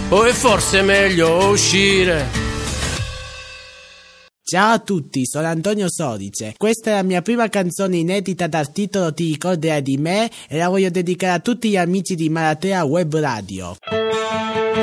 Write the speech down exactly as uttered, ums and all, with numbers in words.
o è forse meglio uscire? Ciao a tutti, sono Antonio Sodice. Questa è la mia prima canzone inedita dal titolo Ti ricorderai di me e la voglio dedicare a tutti gli amici di Maratea Web Radio.